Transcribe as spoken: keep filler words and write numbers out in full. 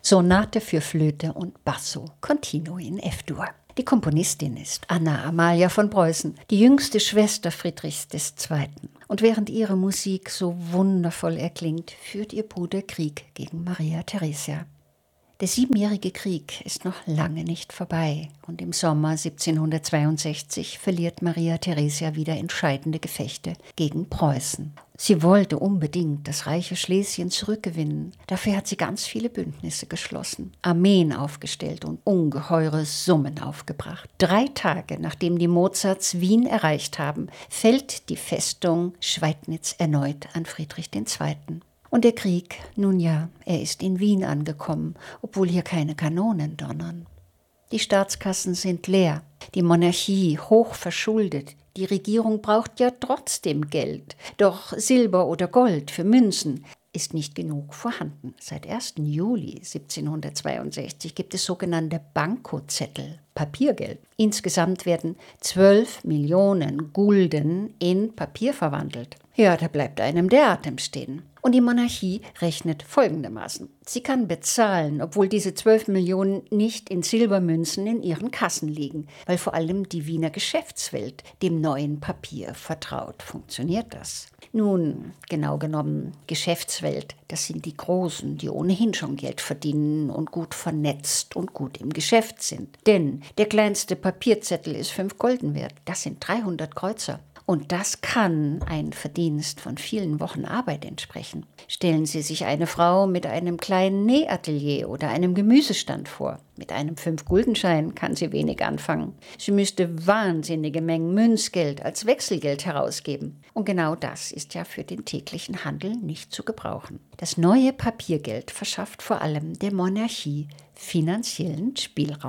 Sonate für Flöte und Basso, Continuo in F-Dur. Die Komponistin ist Anna Amalia von Preußen, die jüngste Schwester Friedrichs des Zweiten. Und während ihre Musik so wundervoll erklingt, führt ihr Bruder Krieg gegen Maria Theresia. Der Siebenjährige Krieg ist noch lange nicht vorbei und im Sommer siebzehnhundertzweiundsechzig verliert Maria Theresia wieder entscheidende Gefechte gegen Preußen. Sie wollte unbedingt das reiche Schlesien zurückgewinnen. Dafür hat sie ganz viele Bündnisse geschlossen, Armeen aufgestellt und ungeheure Summen aufgebracht. Drei Tage nachdem die Mozarts Wien erreicht haben, fällt die Festung Schweidnitz erneut an Friedrich den Zweiten. Und der Krieg, nun ja, er ist in Wien angekommen, obwohl hier keine Kanonen donnern. Die Staatskassen sind leer, die Monarchie hoch verschuldet, die Regierung braucht ja trotzdem Geld. Doch Silber oder Gold für Münzen ist nicht genug vorhanden. Seit ersten Juli siebzehnhundertzweiundsechzig gibt es sogenannte Bankozettel, Papiergeld. Insgesamt werden zwölf Millionen Gulden in Papier verwandelt. Ja, da bleibt einem der Atem stehen. Und die Monarchie rechnet folgendermaßen. Sie kann bezahlen, obwohl diese zwölf Millionen nicht in Silbermünzen in ihren Kassen liegen, weil vor allem die Wiener Geschäftswelt dem neuen Papier vertraut. Funktioniert das? Nun, genau genommen, Geschäftswelt, das sind die Großen, die ohnehin schon Geld verdienen und gut vernetzt und gut im Geschäft sind. Denn der kleinste Papierzettel ist fünf Gulden wert, das sind dreihundert Kreuzer. Und das kann ein Verdienst von vielen Wochen Arbeit entsprechen. Stellen Sie sich eine Frau mit einem kleinen Nähatelier oder einem Gemüsestand vor. Mit einem fünf-Guldenschein kann sie wenig anfangen. Sie müsste wahnsinnige Mengen Münzgeld als Wechselgeld herausgeben. Und genau das ist ja für den täglichen Handel nicht zu gebrauchen. Das neue Papiergeld verschafft vor allem der Monarchie finanziellen Spielraum.